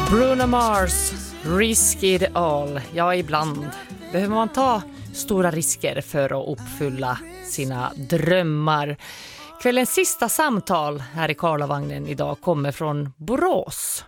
Bruno Mars, Risk It All. Ja, ibland behöver man ta stora risker för att uppfylla sina drömmar. Kvällens sista samtal här i Karlavagnen idag kommer från Borås.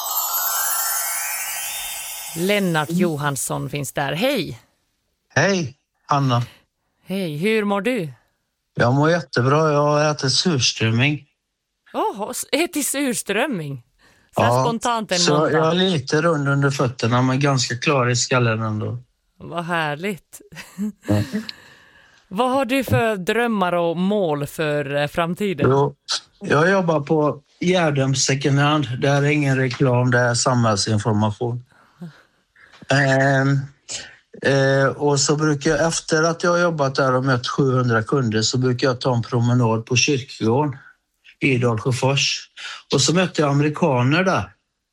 Lennart Johansson finns där. Hej! Hej, Anna. Hej, hur mår du? Jag mår jättebra. Jag har ätit surströmming. Ätit surströmming? Så här spontant en så måndag. jag är lite rund under fötterna men ganska klar i skallen ändå. Vad härligt. Vad har du för drömmar och mål för framtiden? Jo, jag jobbar på Gärdem second hand. Det är ingen reklam, det är samhällsinformation. Och så brukar jag, efter att jag har jobbat där och mött 700 kunder, så brukar jag ta en promenad på kyrkogården i Dalsjöfors. Och så mötte jag amerikaner där.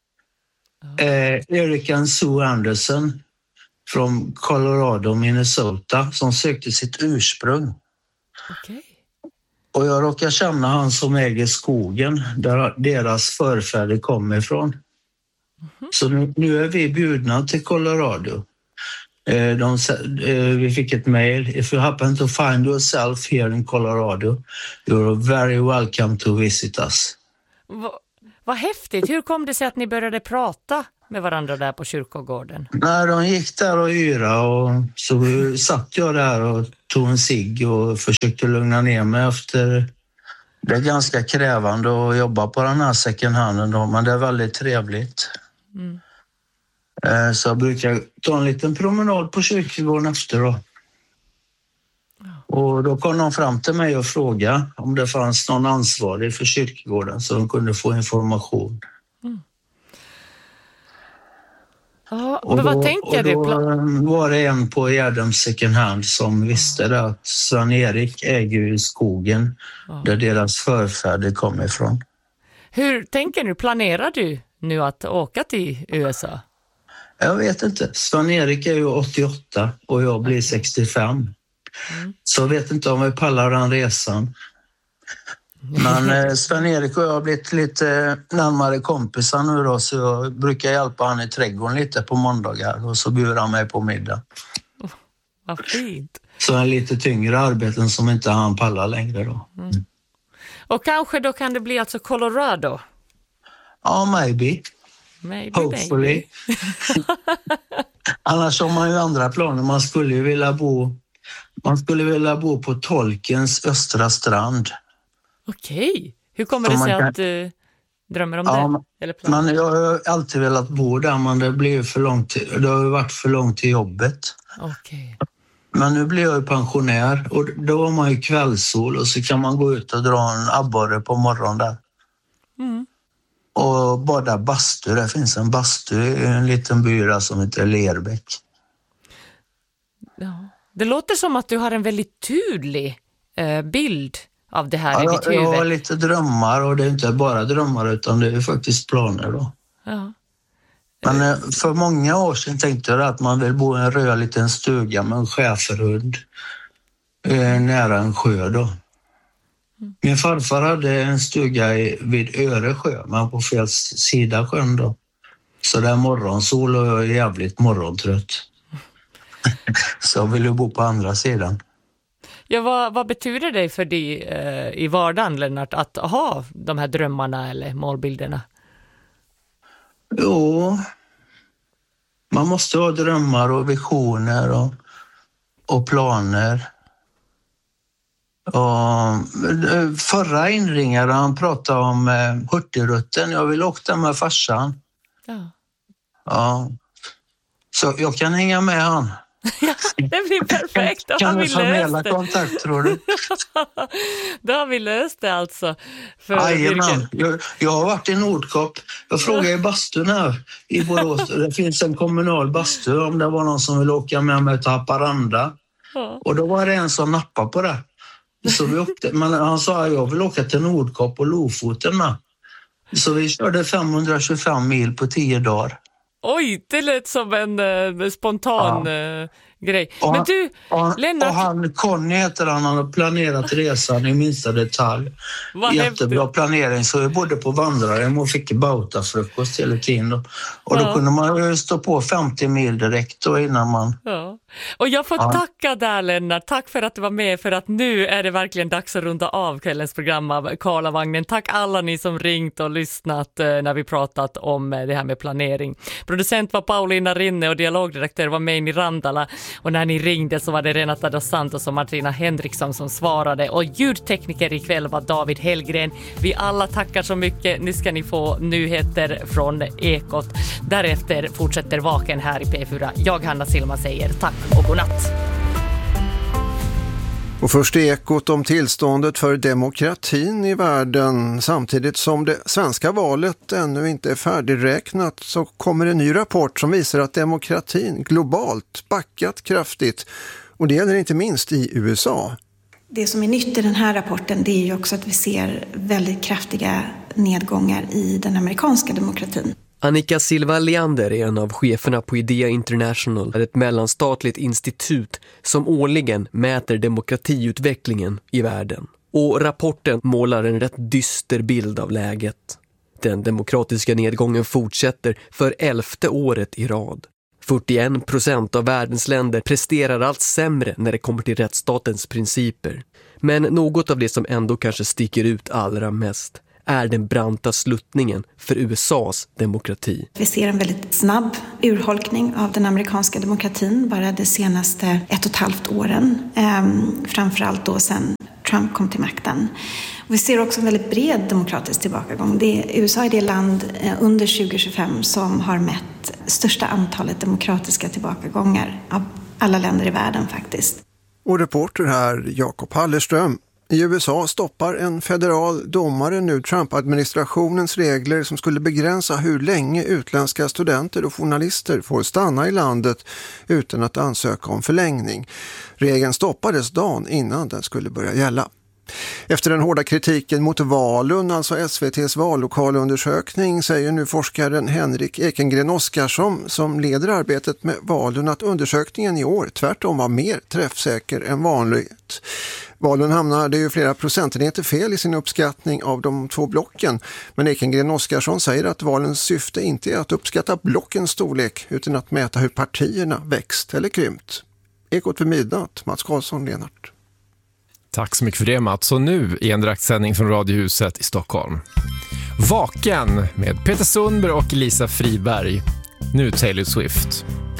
Eric and Sue Anderson från Colorado, Minnesota, som sökte sitt ursprung. Okay. Och jag råkar känna han som äger skogen där deras förfäder kommer ifrån. Mm-hmm. Så nu är vi bjudna till Colorado. Vi fick ett mail. If you happen to find yourself here in Colorado, you're very welcome to visit us. Vad häftigt. Hur kom det sig att ni började prata med varandra där på kyrkogården? Nej, de gick där och yra och så satt jag där och tog en cigg och försökte lugna ner mig efter. Det är ganska krävande att jobba på den här second handen då, men det är väldigt trevligt. Mm. Så jag brukar ta en liten promenad på kyrkogården efter då. Och då kom de fram till mig och frågade om det fanns någon ansvarig för kyrkogården så de kunde få information. Mm. Ja, men vad tänker du? Då var det en på Gärdem second hand som visste det att Sven-Erik äger ju skogen där deras förfäder kom ifrån. Hur tänker du? Planerar du nu att åka till USA? Jag vet inte. Sven-Erik är ju 88 och jag blir 65. Mm. Så jag vet inte om jag pallar den resan. Men Sven-Erik och jag har blivit lite närmare kompisar nu då, så jag brukar hjälpa han i trädgården lite på måndagar och så bjuder han mig på middag. Vad fint. Så är lite tyngre arbeten som inte han pallar längre då. Mm. Och kanske då kan det bli alltså Colorado? Ja, maybe. Hopefully. Annars har man ju andra planer. Man skulle vilja bo på Tolkiens östra strand. Okej. Hur kommer det sig att du drömmer om det? Eller jag har alltid velat bo där, men det blir för långt. Det har ju varit för långt till jobbet. Okej. Men nu blir jag ju pensionär och då har man ju kvällssol och så kan man gå ut och dra en abborre på morgonen där. Mm. Och bada bastu. Det finns en bastu i en liten by där som heter Lerbäck. Ja. Det låter som att du har en väldigt tydlig bild av det här i ditt huvud. Jag har lite drömmar och det är inte bara drömmar utan det är faktiskt planer då. Ja. Men för många år sedan tänkte jag att man vill bo i en röd liten stuga med en schäferhund nära en sjö då. Min farfar hade en stuga vid Öre sjö, men på fel sida sjön då. Så det är morgonsol och jag är jävligt morgontrött. Så jag vill ju bo på andra sidan. Ja, vad betyder det för dig i vardagen, Lennart, att ha de här drömmarna eller målbilderna? Jo, man måste ha drömmar och visioner och planer. Och förra inringaren han pratade om Hurtigruten. Jag vill åka med farsan. Ja. Så jag kan hänga med han. Ja, det blir perfekt. Kan vi förmedla kontakt, tror du? Då har vi löst det alltså. Jajamän. Jag har varit i Nordkap. Jag frågade i bastun här i Borås. Det finns en kommunal bastu om det var någon som vill åka med mig till Haparanda. Ja. Och då var det en som nappade på det. Så vi åkte, men han sa att jag vill åka till Nordkap och Lofoten med. Så vi körde 525 mil på 10 dagar. Oj, det lät som en spontan grej. Men du, Lennart... Och han, Conny heter han har planerat resan i minsta detalj. Jättebra planering, så vi bodde på vandrarhem och fick bautafrukost hela tiden. Och då kunde man stå på 50 mil direkt då innan man... Ja. Och jag får tacka där, Lennart. Tack för att du var med, för att nu är det verkligen dags att runda av kvällens program av Karlavagnen. Tack alla ni som ringt och lyssnat när vi pratat om det här med planering. Producent var Paulina Rinne och dialogdirektör var Meini Randala. Och när ni ringde så var det Renata dos Santos och Martina Henriksson som svarade. Och ljudtekniker ikväll var David Hellgren. Vi alla tackar så mycket. Nu ska ni få nyheter från Ekot. Därefter fortsätter Vaken här i P4. Jag, Hanna Silma, säger tack och godnatt. Och först Ekot om tillståndet för demokratin i världen. Samtidigt som det svenska valet ännu inte är färdigräknat så kommer en ny rapport som visar att demokratin globalt backat kraftigt. Och det gäller inte minst i USA. Det som är nytt i den här rapporten, det är ju också att vi ser väldigt kraftiga nedgångar i den amerikanska demokratin. Annika Silva Leander är en av cheferna på Idea International, ett mellanstatligt institut som årligen mäter demokratiutvecklingen i världen. Och rapporten målar en rätt dyster bild av läget. Den demokratiska nedgången fortsätter för 11:e året i rad. 41% av världens länder presterar allt sämre när det kommer till rättsstatens principer. Men något av det som ändå kanske sticker ut allra mest är den branta sluttningen för USAs demokrati. Vi ser en väldigt snabb urholkning av den amerikanska demokratin bara de senaste 1,5 åren. Framförallt då sedan Trump kom till makten. Vi ser också en väldigt bred demokratisk tillbakagång. USA är det land under 2025 som har mätt största antalet demokratiska tillbakagångar av alla länder i världen faktiskt. Och reporter här, Jakob Hallerström. I USA stoppar en federal domare nu Trump-administrationens regler som skulle begränsa hur länge utländska studenter och journalister får stanna i landet utan att ansöka om förlängning. Regeln stoppades dagen innan den skulle börja gälla. Efter den hårda kritiken mot Valun, alltså SVT:s vallokalundersökning, säger nu forskaren Henrik Ekengren Oskarsson som leder arbetet med Valun att undersökningen i år tvärtom var mer träffsäker än vanligt. Valun hamnade ju flera procentenheter fel i sin uppskattning av de 2 blocken, men Ekengren Oskarsson säger att valens syfte inte är att uppskatta blockens storlek utan att mäta hur partierna växt eller krympt. Ekot för midnatt, Mats Karlsson, Lennart. Tack så mycket för det, Mats. Och nu i en direktsändning från Radiohuset i Stockholm. Vaken med Peter Sundberg och Lisa Friberg. Nu Taylor Swift.